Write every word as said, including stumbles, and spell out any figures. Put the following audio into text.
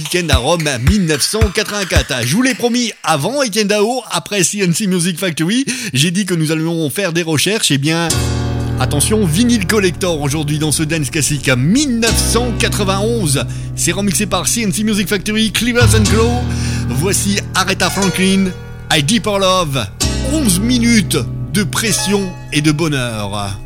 week-end à Rome mille neuf cent quatre-vingt-quatre. Je vous l'ai promis avant Etienne Dao, après C N C Music Factory, j'ai dit que nous allions faire des recherches. Eh bien, attention, vinyle collector aujourd'hui dans ce dance classique mille neuf cent quatre-vingt-onze. C'est remixé par C N C Music Factory, Cleavers and Glow. Voici Aretha Franklin, I Deeper Love. onze minutes de pression et de bonheur.